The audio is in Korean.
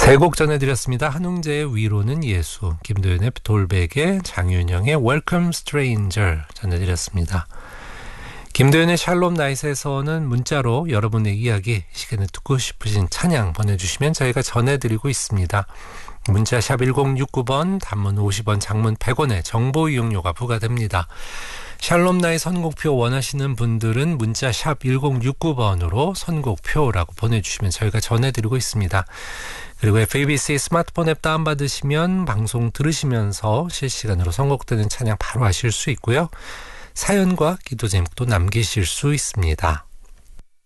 세 곡 전해드렸습니다. 한웅재의 위로는 예수, 김도연의 돌베개, 장윤영의 Welcome Stranger 전해드렸습니다. 김도연의 샬롬 나잇에서는 문자로 여러분의 이야기, 이 시간에 듣고 싶으신 찬양 보내주시면 저희가 전해드리고 있습니다. 문자 샵 1069번, 단문 50원, 장문 100원의 정보 이용료가 부과됩니다. 샬롬 나잇 선곡표 원하시는 분들은 문자 샵 1069번으로 선곡표라고 보내주시면 저희가 전해드리고 있습니다. 그리고 FABC 스마트폰 앱 다운받으시면 방송 들으시면서 실시간으로 선곡되는 찬양 바로 아실 수 있고요. 사연과 기도 제목도 남기실 수 있습니다.